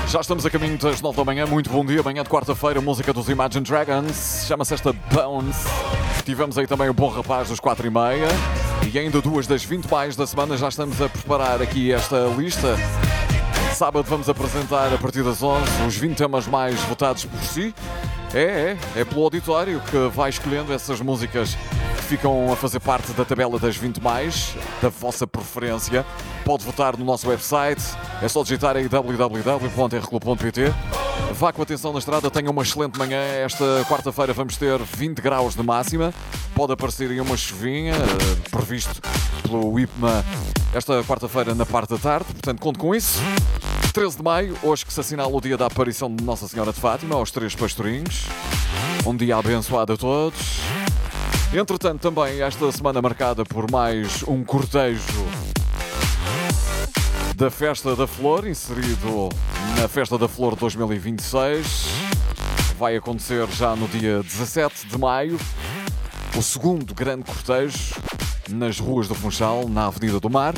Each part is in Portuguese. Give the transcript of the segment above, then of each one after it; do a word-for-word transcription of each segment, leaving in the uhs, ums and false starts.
Já estamos a caminho das nove da manhã, muito bom dia, manhã de quarta-feira, música dos Imagine Dragons, chama-se esta Bones. Tivemos aí também o Bom Rapaz dos quatro e meia e ainda duas das vinte mais da semana, já estamos a preparar aqui esta lista. Sábado vamos apresentar a partir das onze os vinte temas mais votados por si. É, é, é pelo auditório que vai escolhendo essas músicas que ficam a fazer parte da tabela das vinte mais, da vossa preferência. Pode votar no nosso website, é só digitar aí w w w ponto r clube ponto p t. Vá com atenção na estrada, tenha uma excelente manhã. Esta quarta-feira vamos ter vinte graus de máxima. Pode aparecer aí uma chuvinha, previsto pelo I P M A esta quarta-feira na parte da tarde, portanto conto com isso. treze de maio, hoje que se assinala o dia da aparição de Nossa Senhora de Fátima, aos Três Pastorinhos. Um dia abençoado a todos. Entretanto, também esta semana marcada por mais um cortejo da Festa da Flor, inserido na Festa da Flor dois mil e vinte e seis. Vai acontecer já no dia dezassete de maio, o segundo grande cortejo nas ruas do Funchal, na Avenida do Mar.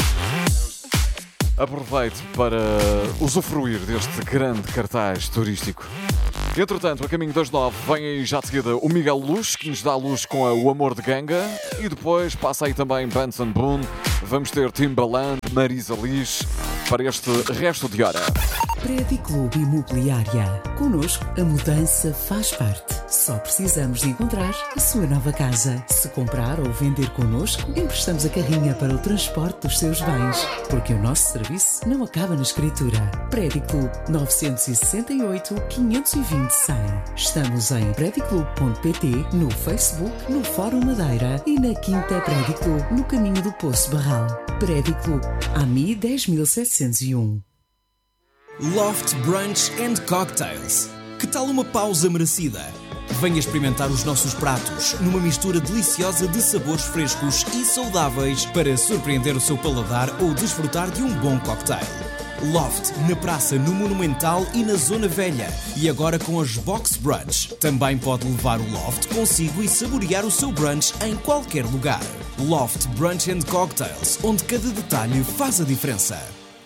Aproveite para usufruir deste grande cartaz turístico. Entretanto, a caminho das nove, vem aí já de seguida o Miguel Luz, que nos dá luz com a O Amor de Ganga. E depois passa aí também Benson Boone. Vamos ter Timbaland, Marisa Liz para este resto de hora. Prédio Clube Imobiliária. Connosco, a mudança faz parte. Só precisamos de encontrar a sua nova casa. Se comprar ou vender connosco, emprestamos a carrinha para o transporte dos seus bens. Porque o nosso serviço não acaba na escritura. Prédio Clube nove seis oito, quinhentos e vinte, cem. Estamos em prédio clube ponto p t, no Facebook, no Fórum Madeira e na Quinta Prédio Clube, no caminho do Poço Barral. Prédio Clube, A M I dez mil setecentos e um. Loft Brunch and Cocktails. Que tal uma pausa merecida? Venha experimentar os nossos pratos numa mistura deliciosa de sabores frescos e saudáveis para surpreender o seu paladar ou desfrutar de um bom cocktail. Loft, na praça, no Monumental e na Zona Velha. E agora com as Box Brunch. Também pode levar o Loft consigo e saborear o seu brunch em qualquer lugar. Loft Brunch and Cocktails, onde cada detalhe faz a diferença.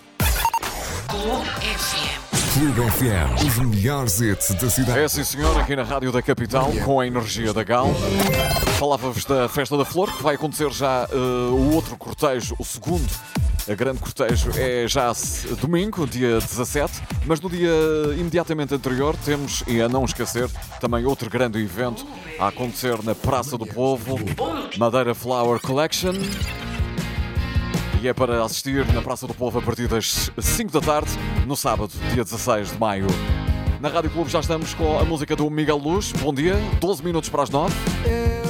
Clube F M, os melhores hits da cidade. É sim senhor, aqui na Rádio da Capital, com a energia da Gal. Falava-vos da Festa da Flor, que vai acontecer já uh, o outro cortejo, o segundo. A grande cortejo é já domingo, dia dezassete, mas no dia imediatamente anterior temos, e a não esquecer, também outro grande evento a acontecer na Praça do Povo, Madeira Flower Collection. E é para assistir na Praça do Povo a partir das cinco da tarde, no sábado, dia dezasseis de maio. Na Rádio Clube já estamos com a música do Miguel Luz. Bom dia, doze minutos para as nove.